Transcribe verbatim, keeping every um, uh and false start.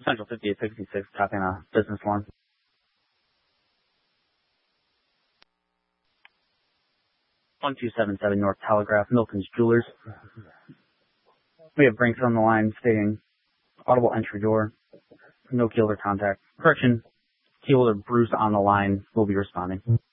Central fifty-eight sixty-six, copying a business one. one two seven seven North Telegraph, Milton's Jewelers. We have Brinks on the line stating audible entry door, no key holder contact. Correction, key holder Bruce on the line will be responding.